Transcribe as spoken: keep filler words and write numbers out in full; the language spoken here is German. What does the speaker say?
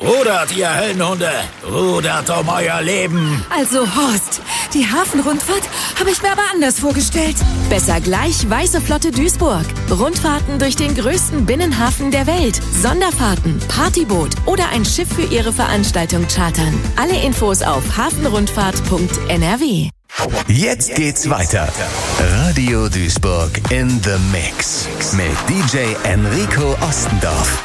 Rudert, ihr Höllenhunde! Rudert um euer Leben! Also Horst, die Hafenrundfahrt habe ich mir aber anders vorgestellt. Besser gleich Weiße Flotte Duisburg. Rundfahrten durch den größten Binnenhafen der Welt. Sonderfahrten, Partyboot oder ein Schiff für Ihre Veranstaltung chartern. Alle Infos auf hafenrundfahrt punkt n r w. Jetzt geht's weiter. Radio Duisburg in the Mix mit D J Enrico Ostendorf.